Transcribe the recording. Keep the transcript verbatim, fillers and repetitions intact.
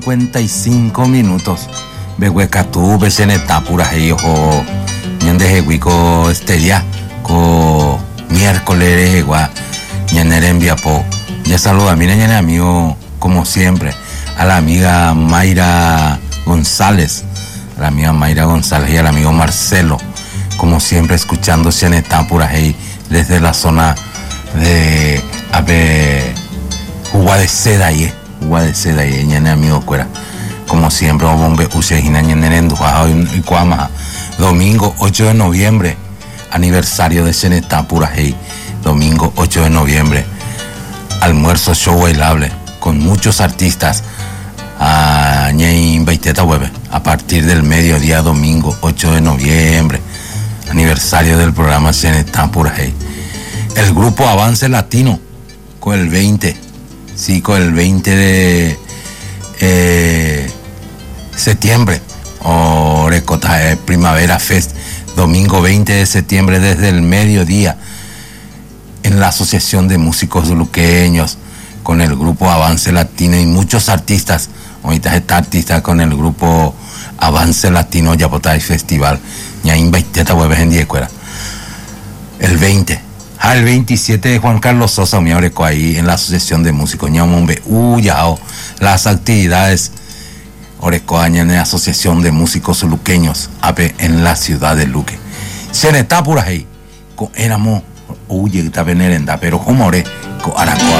cincuenta y cinco minutos. Behuecatú, Beseneta, pura heyo, ñande huico este día, co miércoles, igual, ñanere enviapo. Ya saluda, miren, ñane amigo, como siempre, a la amiga Mayra González, a la amiga Mayra González y al amigo Marcelo, como siempre, escuchando Seneta, pura hey, desde la zona de Abe, Uva de Seda, ahí, Uva de Seda, ahí, ñane amigo Cuera. Como siempre, bombe usejina ñeneren y cuama. Domingo ocho de noviembre, aniversario de Seneta Pura Hey. Domingo ocho de noviembre, almuerzo show bailable con muchos artistas. A ñey Baiteta Webe, a partir del mediodía, domingo ocho de noviembre, aniversario del programa Seneta Pura Hey. El grupo Avance Latino, con el veinte, sí, con el veinte de eh, septiembre, o Recota eh, Primavera Fest, domingo veinte de septiembre desde el mediodía, en la Asociación de Músicos Luqueños, con el grupo Avance Latino y muchos artistas. Ahorita está artista con el grupo Avance Latino Yapotay Festival. Ñaín Baiteta Hueves en Diecuera. El veinte. Ah, el veintisiete de Juan Carlos Sosa, mi abreco ahí en la Asociación de Músicos Ñamombe. Uyao. Las actividades Orecoaña en la Asociación de Músicos Luqueños, A P en la ciudad de Luque. Seneta Pura Hey. Éramos, uy, está venerenda, pero como ore, aracoa.